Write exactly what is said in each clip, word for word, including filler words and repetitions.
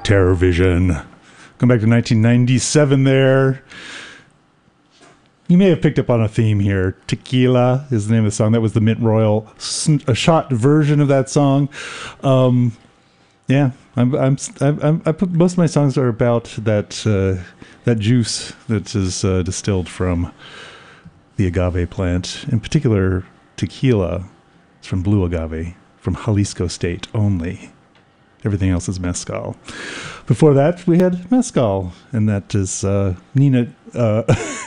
Terror Vision. Come back to nineteen ninety-seven there. You may have picked up on a theme here. Tequila is the name of the song. That was the Mint Royal a shot version of that song. Um, yeah, I'm, I'm, I'm, I put most of my songs are about that uh, that juice that is uh, distilled from the agave plant. In particular, tequila. It's from blue agave, from Jalisco State only. Everything else is mezcal. Before that, we had mezcal, and that is uh, Nina uh,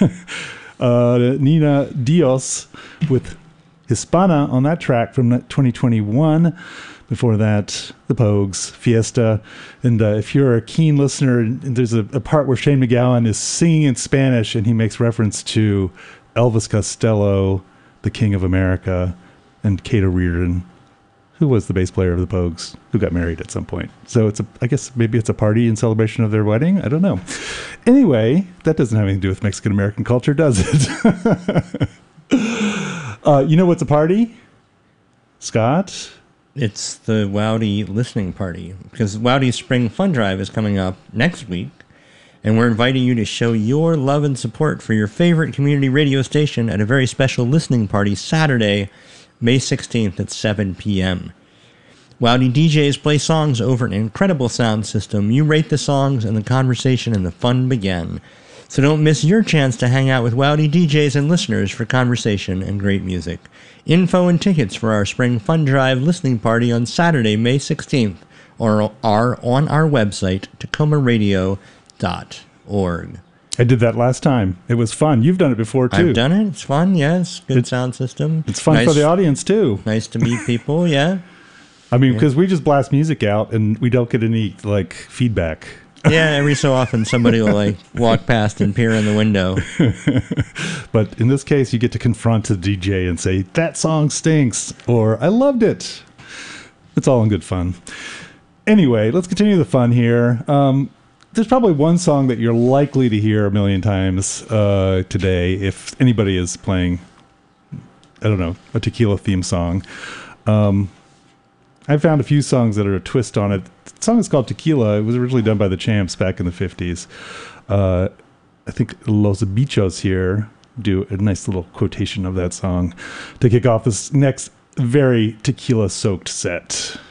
uh, Nina Dios with Hispana on that track from twenty twenty-one. Before that, the Pogues, Fiesta. And uh, if you're a keen listener, there's a, a part where Shane McGowan is singing in Spanish, and he makes reference to Elvis Costello, the King of America, and Cato Reardon, who was the bass player of the Pogues, who got married at some point. So it's a, I guess maybe it's a party in celebration of their wedding. I don't know. Anyway, that doesn't have anything to do with Mexican American culture, does it? uh, you know what's a party, Scott? It's the Wowdy listening party, because Wowdy's Spring Fun Drive is coming up next week, and we're inviting you to show your love and support for your favorite community radio station at a very special listening party Saturday, May sixteenth at seven p.m. Wowdy D Js play songs over an incredible sound system. You rate the songs, and the conversation and the fun begin. So don't miss your chance to hang out with Wowdy D Js and listeners for conversation and great music. Info and tickets for our Spring Fun Drive listening party on Saturday, May sixteenth are, are on our website, tacoma radio dot org. I did that last time. It was fun. You've done it before, too. I've done it. It's fun, yes. Good it's, sound system. It's fun nice, for the audience, too. Nice to meet people, yeah. I mean, because yeah. we just blast music out, and we don't get any, like, feedback. Yeah, every so often somebody will, like, walk past and peer in the window. But in this case, you get to confront the D J and say, that song stinks, or I loved it. It's all in good fun. Anyway, let's continue the fun here. Um... There's probably one song that you're likely to hear a million times uh, today if anybody is playing, I don't know, a tequila theme song. Um, I found a few songs that are a twist on it. The song is called Tequila. It was originally done by the Champs back in the fifties. Uh, I think Los Bichos here do a nice little quotation of that song to kick off this next very tequila-soaked set.